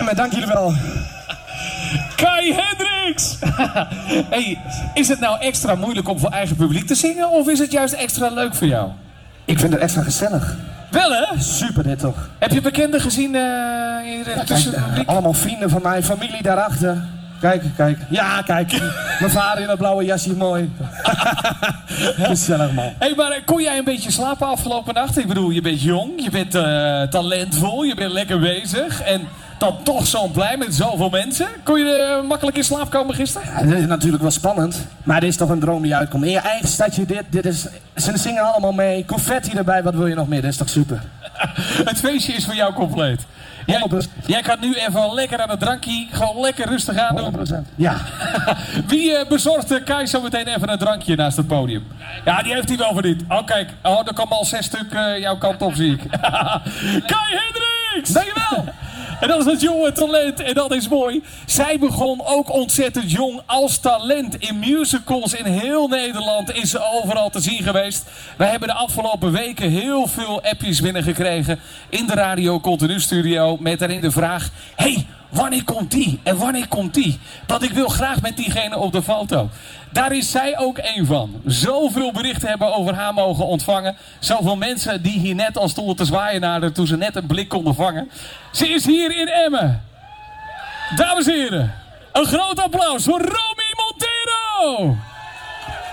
Emmen, dank jullie wel. Kai Hendricks! Hey, is het nou extra moeilijk om voor eigen publiek te zingen? Of is het juist extra leuk voor jou? Ik vind het extra gezellig. Wel hè? Super dit toch. Heb je bekenden gezien tussen het publiek? Allemaal vrienden van mij, familie daarachter. Kijk, kijk. Ja, kijk. Mijn vader in dat blauwe jasje, mooi. Gezellig man. Hey, maar kon jij een beetje slapen afgelopen nacht? Ik bedoel, je bent jong, je bent talentvol, je bent lekker bezig. En dan toch zo blij met zoveel mensen. Kon je makkelijk in slaap komen gisteren? Ja, dit is natuurlijk wel spannend. Maar dit is toch een droom die uitkomt. In je eigen stadje, dit is... Ze zingen allemaal mee. Confetti erbij, wat wil je nog meer? Dat is toch super? Het feestje is voor jou compleet. Jij kan nu even lekker aan het drankje, gewoon lekker rustig aan doen. 100%. Ja. Wie bezorgt Kai zo meteen even een drankje naast het podium? Ja, die heeft hij wel verdiend. Oh kijk, er komen al 6 stuk jouw kant op, zie ik. Kai Hendricks! Dankjewel! En dat is het jonge talent en dat is mooi. Zij begon ook ontzettend jong als talent. In musicals in heel Nederland is ze overal te zien geweest. Wij hebben de afgelopen weken heel veel appjes binnengekregen in de Radio Continu studio. Met daarin de vraag, hey, wanneer komt die? En wanneer komt die? Want ik wil graag met diegene op de foto. Daar is zij ook één van. Zoveel berichten hebben over haar mogen ontvangen. Zoveel mensen die hier net al stonden te zwaaien naar haar toen ze net een blik konden vangen. Ze is hier in Emmen. Dames en heren, een groot applaus voor Romy Montero.